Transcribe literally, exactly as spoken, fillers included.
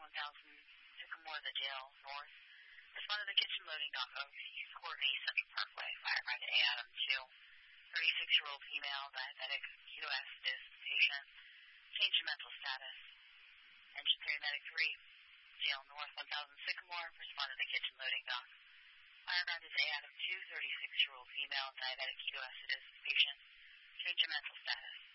one thousand Sycamore, the Dale North. Responded to kitchen loading dock of Courtney Central Parkway. Firefighter A. Adam two. thirty-six-year-old female, diabetic, ketoacidosis patient. Change in mental status. Engine three, medic three. Dale North, one thousand Sycamore. Responded to kitchen loading dock. Fireground is A. Adam two. thirty-six-year-old female, diabetic, ketoacidosis patient. Change in mental status.